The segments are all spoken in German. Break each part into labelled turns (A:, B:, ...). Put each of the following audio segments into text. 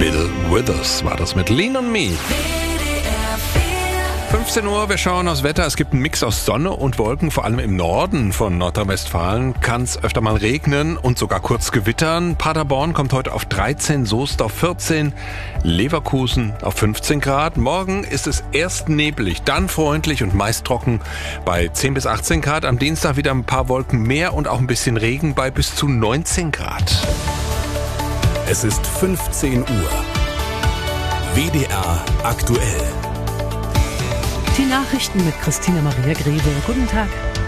A: Bill Withers war das mit Lean on Me. 15 Uhr, wir schauen aufs Wetter. Es gibt einen Mix aus Sonne und Wolken, vor allem im Norden von Nordrhein-Westfalen kann es öfter mal regnen und sogar kurz gewittern. Paderborn kommt heute auf 13, Soest auf 14, Leverkusen auf 15 Grad. Morgen ist es erst neblig, dann freundlich und meist trocken bei 10 bis 18 Grad. Am Dienstag wieder ein paar Wolken mehr und auch ein bisschen Regen bei bis zu 19 Grad.
B: Es ist 15 Uhr. WDR aktuell.
C: Die Nachrichten mit Christina Maria Grebe. Guten Tag.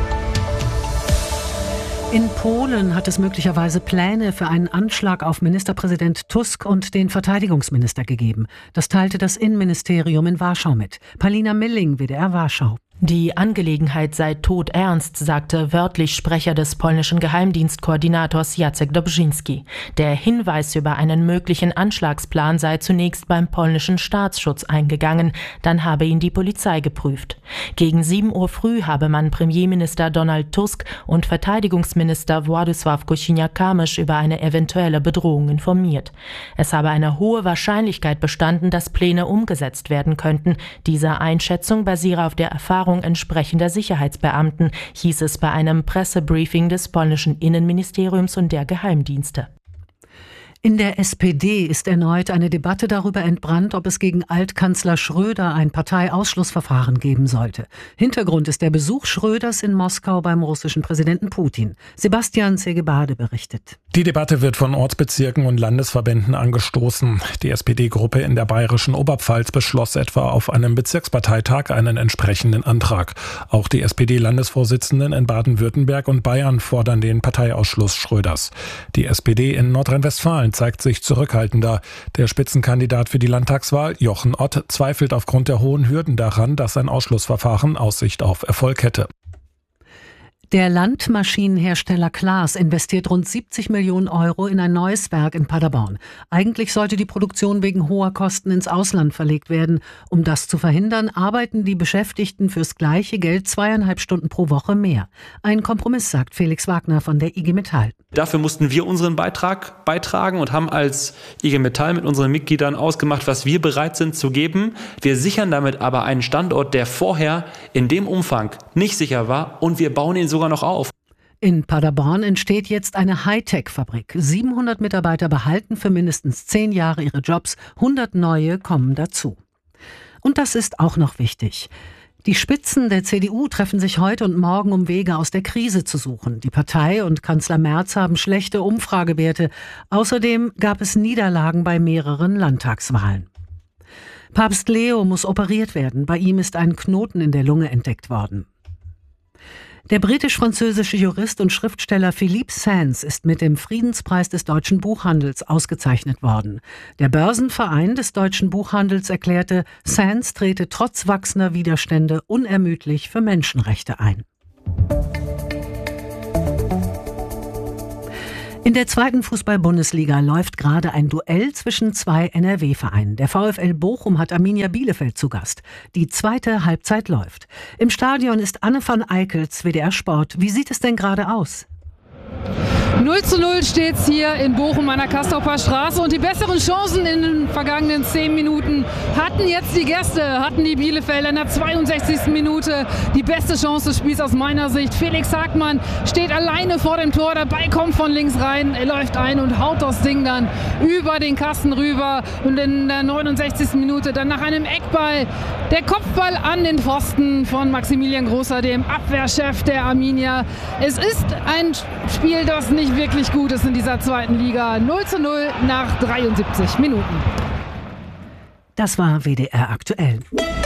C: In Polen hat es möglicherweise Pläne für einen Anschlag auf Ministerpräsident Tusk und den Verteidigungsminister gegeben. Das teilte das Innenministerium in Warschau mit. Palina Milling, WDR Warschau.
D: Die Angelegenheit sei todernst, sagte wörtlich Sprecher des polnischen Geheimdienstkoordinators Jacek Dobrzyński. Der Hinweis über einen möglichen Anschlagsplan sei zunächst beim polnischen Staatsschutz eingegangen, dann habe ihn die Polizei geprüft. Gegen 7 Uhr früh habe man Premierminister Donald Tusk und Verteidigungsminister Władysław Kosiniak-Kamysz über eine eventuelle Bedrohung informiert. Es habe eine hohe Wahrscheinlichkeit bestanden, dass Pläne umgesetzt werden könnten. Diese Einschätzung basiere auf der Erfahrung entsprechender Sicherheitsbeamten, hieß es bei einem Pressebriefing des polnischen Innenministeriums und der Geheimdienste.
C: In der SPD ist erneut eine Debatte darüber entbrannt, ob es gegen Altkanzler Schröder ein Parteiausschlussverfahren geben sollte. Hintergrund ist der Besuch Schröders in Moskau beim russischen Präsidenten Putin. Sebastian Segebade berichtet.
E: Die Debatte wird von Ortsbezirken und Landesverbänden angestoßen. Die SPD-Gruppe in der bayerischen Oberpfalz beschloss etwa auf einem Bezirksparteitag einen entsprechenden Antrag. Auch die SPD-Landesvorsitzenden in Baden-Württemberg und Bayern fordern den Parteiausschluss Schröders. Die SPD in Nordrhein-Westfalen zeigt sich zurückhaltender. Der Spitzenkandidat für die Landtagswahl, Jochen Ott, zweifelt aufgrund der hohen Hürden daran, dass ein Ausschlussverfahren Aussicht auf Erfolg hätte.
C: Der Landmaschinenhersteller Claas investiert rund 70 Millionen Euro in ein neues Werk in Paderborn. Eigentlich sollte die Produktion wegen hoher Kosten ins Ausland verlegt werden. Um das zu verhindern, arbeiten die Beschäftigten fürs gleiche Geld 2,5 Stunden pro Woche mehr. Ein Kompromiss, sagt Felix Wagner von der IG Metall.
F: Dafür mussten wir unseren Beitrag beitragen und haben als IG Metall mit unseren Mitgliedern ausgemacht, was wir bereit sind zu geben. Wir sichern damit aber einen Standort, der vorher in dem Umfang nicht sicher war, und wir bauen ihn sogar noch auf.
C: In Paderborn entsteht jetzt eine Hightech-Fabrik. 700 Mitarbeiter behalten für mindestens 10 Jahre ihre Jobs, 100 neue kommen dazu. Und das ist auch noch wichtig. Die Spitzen der CDU treffen sich heute und morgen, um Wege aus der Krise zu suchen. Die Partei und Kanzler Merz haben schlechte Umfragewerte. Außerdem gab es Niederlagen bei mehreren Landtagswahlen. Papst Leo muss operiert werden. Bei ihm ist ein Knoten in der Lunge entdeckt worden. Der britisch-französische Jurist und Schriftsteller Philippe Sands ist mit dem Friedenspreis des deutschen Buchhandels ausgezeichnet worden. Der Börsenverein des deutschen Buchhandels erklärte, Sands trete trotz wachsender Widerstände unermüdlich für Menschenrechte ein. In der 2. Fußball-Bundesliga läuft gerade ein Duell zwischen 2 NRW-Vereinen. Der VfL Bochum hat Arminia Bielefeld zu Gast. Die zweite Halbzeit läuft. Im Stadion ist Anne van Eickels, WDR Sport. Wie sieht es denn gerade aus?
G: 0:0 steht's hier in Bochum an der Castorper Straße, und die besseren Chancen in den vergangenen 10 Minuten hatten jetzt die Gäste, hatten die Bielefelder in der 62. Minute die beste Chance des Spiels aus meiner Sicht. Felix Hagmann steht alleine vor dem Tor, der Ball kommt von links rein, er läuft ein und haut das Ding dann über den Kasten rüber, und in der 69. Minute dann nach einem Eckball der Kopfball an den Pfosten von Maximilian Großer, dem Abwehrchef der Arminia. Es ist ein Spiel, das nicht wirklich gut ist in dieser zweiten Liga. 0:0 nach 73 Minuten.
C: Das war WDR aktuell.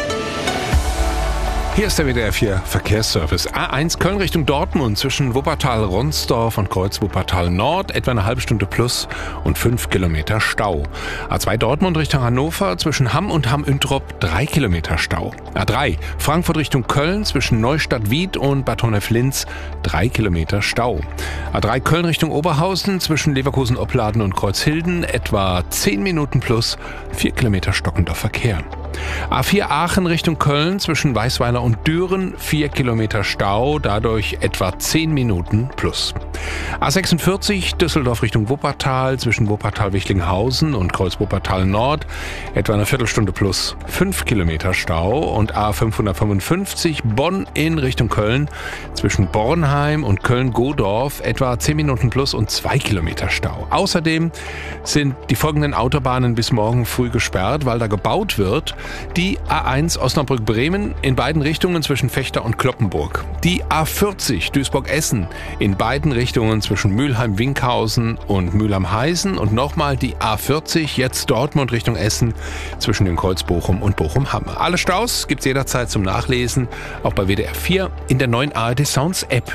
A: Hier ist der WDR 4 Verkehrsservice. A1 Köln Richtung Dortmund zwischen Wuppertal-Ronsdorf und Kreuz Wuppertal Nord etwa eine halbe Stunde plus und 5 Kilometer Stau. A2 Dortmund Richtung Hannover zwischen Hamm und Hamm-Üntrop 3 Kilometer Stau. A3 Frankfurt Richtung Köln zwischen Neustadt-Wied und Bad Honnef-Linz 3 Kilometer Stau. A3 Köln Richtung Oberhausen zwischen Leverkusen-Opladen und Kreuzhilden etwa 10 Minuten plus 4 Kilometer stockender Verkehr. A4 Aachen Richtung Köln zwischen Weißweiler und Düren 4 Kilometer Stau, dadurch etwa 10 Minuten plus. A46 Düsseldorf Richtung Wuppertal zwischen Wuppertal-Wichlinghausen und Kreuz-Wuppertal Nord etwa eine Viertelstunde plus 5 Kilometer Stau und A555 Bonn in Richtung Köln zwischen Bornheim und Köln-Godorf etwa 10 Minuten plus und 2 Kilometer Stau. Außerdem sind die folgenden Autobahnen bis morgen früh gesperrt, weil da gebaut wird. Die A1 Osnabrück-Bremen in beiden Richtungen zwischen Vechta und Cloppenburg. Die A40 Duisburg-Essen in beiden Richtungen zwischen Mülheim-Winkhausen und Mülheim-Heißen und nochmal die A40 jetzt Dortmund Richtung Essen zwischen dem Kreuz Bochum und Bochum-Hamm. Alle Staus gibt's jederzeit zum Nachlesen, auch bei WDR 4 in der neuen ARD Sounds App.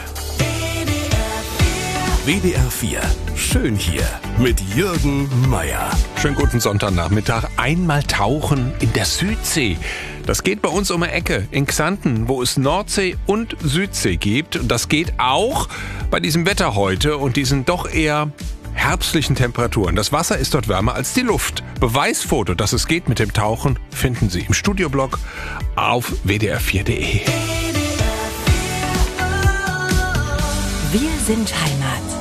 B: WDR 4. Schön hier mit Jürgen Meier.
A: Schönen guten Sonntagnachmittag. Einmal tauchen in der Südsee. Das geht bei uns um die Ecke in Xanten, wo es Nordsee und Südsee gibt. Und das geht auch bei diesem Wetter heute und diesen doch eher herbstlichen Temperaturen. Das Wasser ist dort wärmer als die Luft. Beweisfoto, dass es geht mit dem Tauchen, finden Sie im Studioblog auf wdr4.de.
H: Wir sind Heimat.